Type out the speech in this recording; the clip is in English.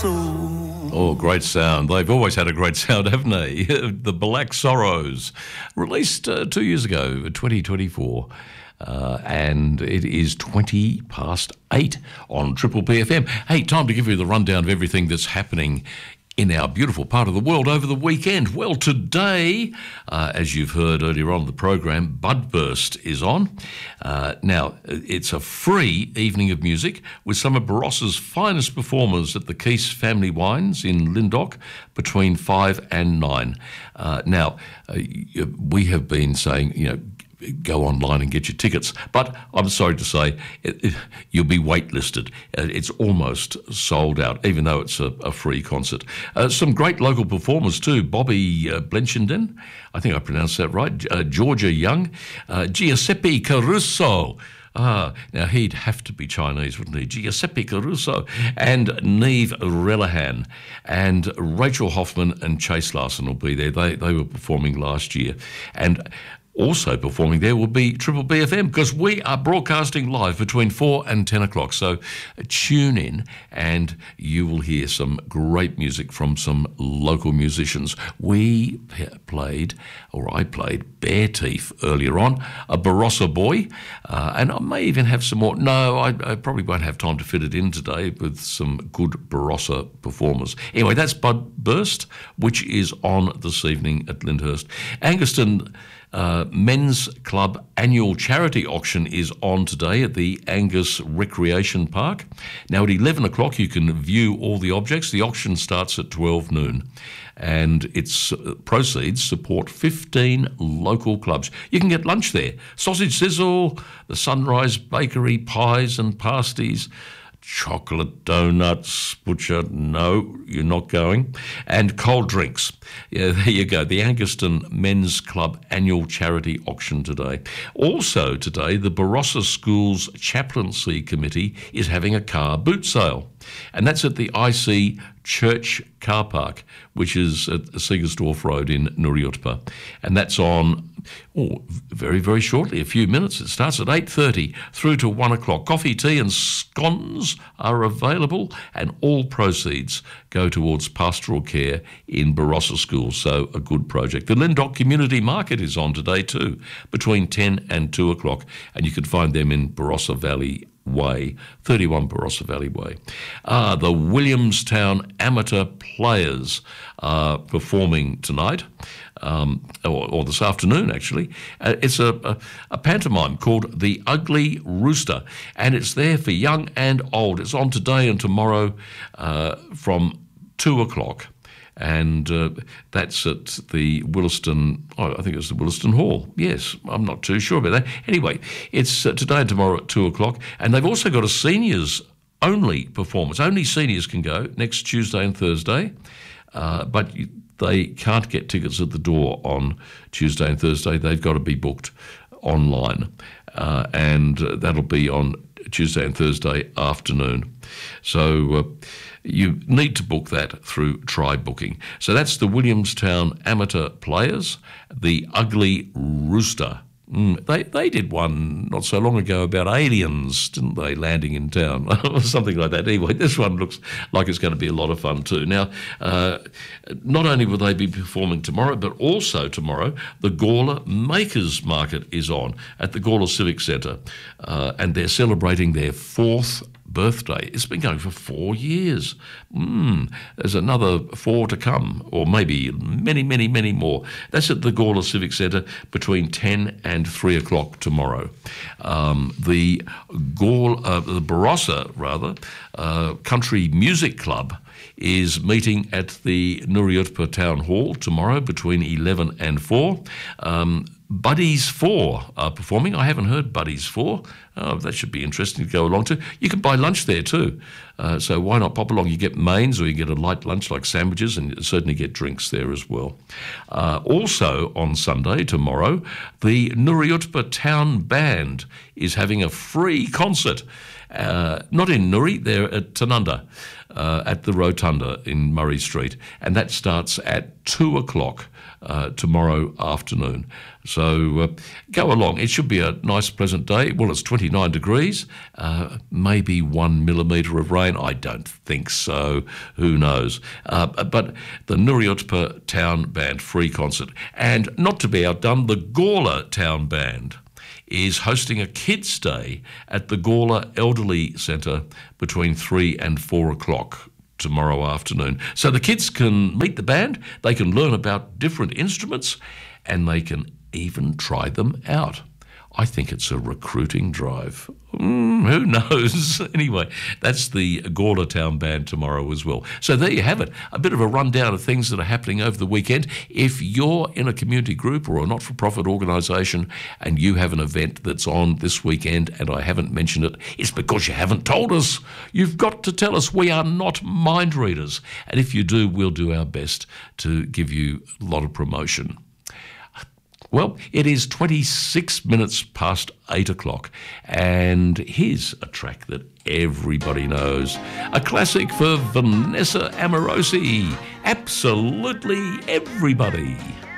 Oh, great sound. They've always had a great sound, haven't they? The Black Sorrows, released 2 years ago, 2024. And it is 8:20 on Triple PFM. Hey, time to give you the rundown of everything that's happening in our beautiful part of the world over the weekend. Well, today, as you've heard earlier on in the program, Budburst is on. Now, it's a free evening of music with some of Barossa's finest performers at the Keys Family Wines in Lyndoch between 5 and 9. Now, we have been saying, go online and get your tickets. But I'm sorry to say, you'll be waitlisted. It's almost sold out, even though it's a free concert. Some great local performers too. Bobby Blenchenden, I think I pronounced that right. Georgia Young, Giuseppe Caruso. Now he'd have to be Chinese, wouldn't he? Giuseppe Caruso and Neve Relihan and Rachel Hoffman and Chase Larson will be there. They were performing last year. And also performing there will be Triple BFM, because we are broadcasting live between 4 and 10 o'clock. So tune in and you will hear some great music from some local musicians. I played Bear Teeth earlier on, a Barossa boy, and I may even have some more. No, I probably won't have time to fit it in today with some good Barossa performers. Anyway, that's Budburst, which is on this evening at Lyndhurst. Anguston Men's Club annual charity auction is on today at the Angus Recreation Park. Now at 11 o'clock you can view all the objects. The auction starts at 12 noon and its proceeds support 15 local clubs. You can get lunch there. Sausage sizzle, the Sunrise Bakery, pies and pasties, chocolate donuts, butcher, no, you're not going, and cold drinks. Yeah, there you go, the Anguston Men's Club annual charity auction today. Also today, the Barossa Schools Chaplaincy Committee is having a car boot sale, and that's at the IC Church Car Park, which is at Segersdorf Road in Nuriutpa, and that's on very, very shortly, a few minutes. It starts at 8:30 through to 1 o'clock. Coffee, tea and scones are available, and all proceeds go towards pastoral care in Barossa schools, so a good project. The Lyndoch Community Market is on today too, between 10 and 2 o'clock, and you can find them in Barossa Valley Way, 31 Barossa Valley Way. The Williamstown Amateur Players are performing tonight, or this afternoon actually. It's a pantomime called The Ugly Rooster, and it's there for young and old. It's on today and tomorrow from 2 o'clock. And that's at the Williston, I think it's the Williston Hall. Yes, I'm not too sure about that. Anyway, it's today and tomorrow at 2 o'clock. And they've also got a seniors-only performance. Only seniors can go next Tuesday and Thursday. But they can't get tickets at the door on Tuesday and Thursday. They've got to be booked online. And that'll be on Tuesday and Thursday afternoon. So you need to book that through Try Booking. So that's the Williamstown Amateur Players, The Ugly Rooster. They did one not so long ago about aliens, didn't they, landing in town, or something like that. Anyway, this one looks like it's going to be a lot of fun too. Now, not only will they be performing tomorrow, but also tomorrow, the Gawler Makers Market is on at the Gawler Civic Centre, and they're celebrating their 4th birthday. It's been going for 4 years. There's another 4 to come, or maybe many, many, many more. That's at the Gawler Civic Centre between 10 and 3 o'clock tomorrow. The Barossa Country Music Club is meeting at the Nuriutpa Town Hall tomorrow between 11 and 4. Buddies 4 are performing. I haven't heard Buddies 4. That should be interesting to go along to. You can buy lunch there too. So why not pop along? You get mains or you get a light lunch like sandwiches, and you certainly get drinks there as well. Also on Sunday, tomorrow, the Nuriutpa Town Band is having a free concert. Not in Nuri, they're at Tanunda. at the Rotunda in Murray Street, and that starts at 2 o'clock tomorrow afternoon. So go along. It should be a nice, pleasant day. Well, it's 29 degrees, maybe 1 millimetre of rain. I don't think so. Who knows? But the Nuriutpa Town Band free concert. And not to be outdone, the Gawler Town Band is hosting a Kids' Day at the Gawler Elderly Centre between 3 and 4 o'clock tomorrow afternoon. So the kids can meet the band, they can learn about different instruments, and they can even try them out. I think it's a recruiting drive. Who knows? Anyway, that's the Gawler Town Band tomorrow as well. So there you have it, a bit of a rundown of things that are happening over the weekend. If you're in a community group or a not-for-profit organisation and you have an event that's on this weekend and I haven't mentioned it, it's because you haven't told us. You've got to tell us. We are not mind readers. And if you do, we'll do our best to give you a lot of promotion. Well, it is 26 minutes past 8 o'clock, and here's a track that everybody knows. A classic for Vanessa Amorosi. Absolutely everybody.